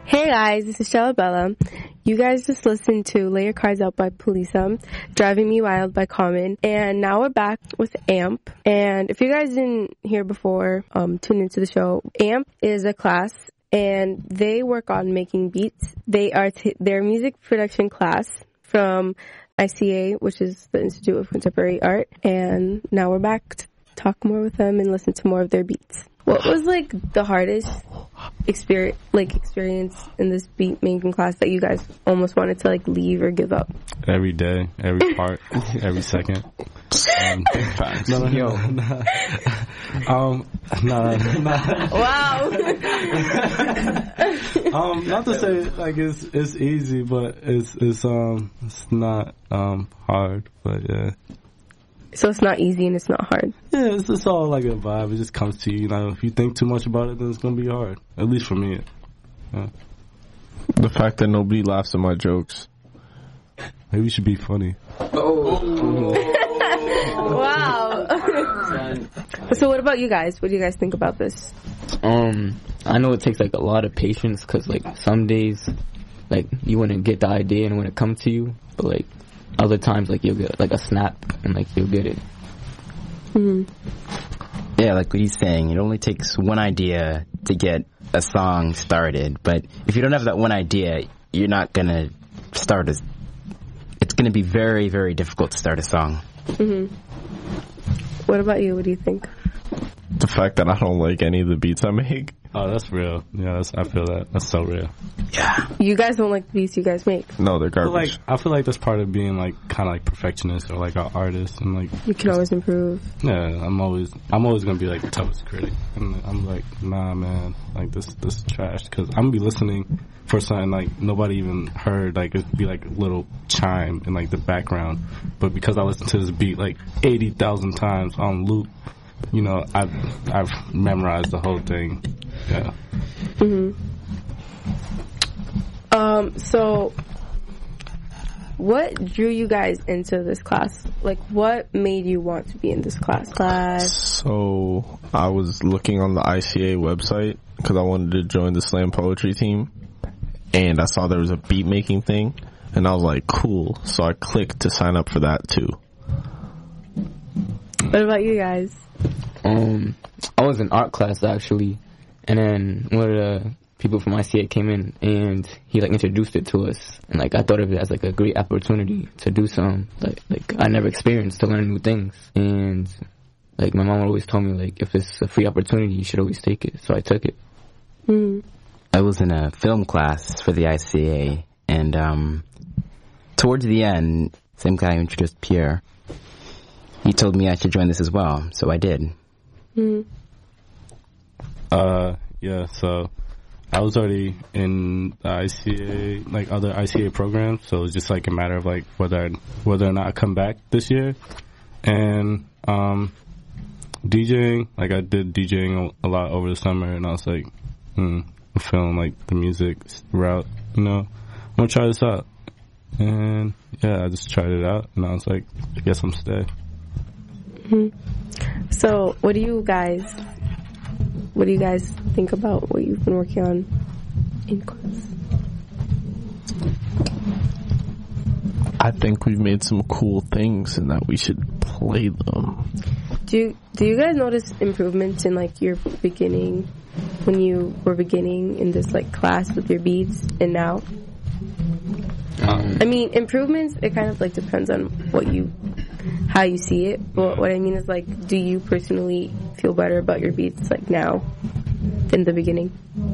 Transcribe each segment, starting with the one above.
Hey guys, this is Shalabella. You guys just listened to Lay Your Cards Out by Polisa, Driving Me Wild by Common, and now we're back with AMP. And if you guys didn't hear before, tune into the show. AMP is a class, and they work on making beats. They are their music production class from ICA, which is the Institute of Contemporary Art. And now we're back to talk more with them and listen to more of their beats. What was like the hardest experience in this beat making class that you guys almost wanted to like leave or give up? Every day, every part, every second. Wow. Not to say like it's easy, but it's not hard, but yeah. So it's not easy and it's not hard. Yeah, it's just all like a vibe. It just comes to you. You know, if you think too much about it, then it's gonna be hard. At least for me. Yeah. The fact that nobody laughs at my jokes. Maybe you should be funny. Wow. So what about you guys? What do you guys think about this? I know it takes like a lot of patience because like some days like you wouldn't get the idea and when it comes to you, but like other times like you'll get like a snap and like you'll get it. Mm-hmm. Yeah, like what he's saying, it only takes one idea to get a song started, but if you don't have that one idea, you're not gonna start it's gonna be very, very difficult to start a song. Mm-hmm. What about you? What do you think? The fact that I don't like any of the beats I make. Oh, that's real. Yeah, I feel that. That's so real. Yeah. You guys don't like the beats you guys make? No, they're garbage. I feel like that's part of being like kind of like perfectionist or like an artist, and like you can always improve. Yeah, I'm always gonna be like the toughest critic, and I'm like, nah, man, like this is trash, because I'm gonna be listening for something like nobody even heard, like it'd be like a little chime in like the background, but because I listened to this beat like 80,000 times on loop, you know, I've memorized the whole thing. Yeah. Mhm. So what drew you guys into this class? Like, what made you want to be in this class? So I was looking on the ICA website because I wanted to join the slam poetry team, and I saw there was a beat making thing, and I was like, cool. So I clicked to sign up for that too. What about you guys? I was in art class actually, and then one of the people from ICA came in and he like introduced it to us, and like I thought of it as like a great opportunity to do something like I never experienced, to learn new things. And like my mom always told me like if it's a free opportunity you should always take it, so I took it. Mm. I was in a film class for the ICA, and towards the end, same guy who introduced Pierre, he told me I should join this as well, so I did. Mm. Yeah, so I was already in the ICA, like other ICA programs, so it's just like a matter of like whether or not I come back this year. And DJing, like I did DJing a lot over the summer, and I was like, I'm feeling like the music route, you know, I'm gonna try this out. And yeah, I just tried it out, and I was like, I guess I'm staying. Mm-hmm. So what do you guys think about what you've been working on in class? I think we've made some cool things and that we should play them. Do you guys notice improvements in like your beginning, when you were beginning in this like class with your beats, and now? I mean, improvements, it kind of like depends on how you see it, but what I mean is like, do you personally feel better about your beats like now than the beginning?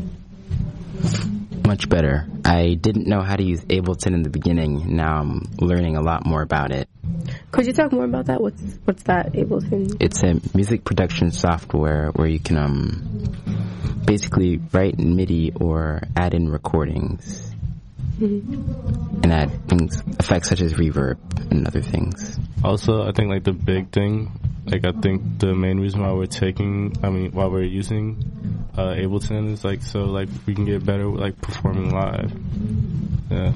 Much better. I didn't know how to use Ableton in the beginning. Now I'm learning a lot more about it. Could you talk more about that? What's that, Ableton? It's a music production software where you can basically write in MIDI or add in recordings. Mm-hmm. And add effects such as reverb and other things. Also, I think like the big thing, like I think the main reason why why we're using Ableton is like so like we can get better with like performing live. Yeah.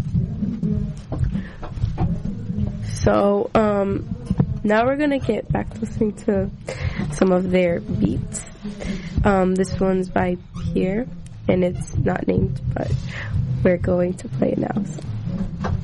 So now we're gonna get back to listening to some of their beats. This one's by Pierre, and it's not named, but we're going to play it now. So.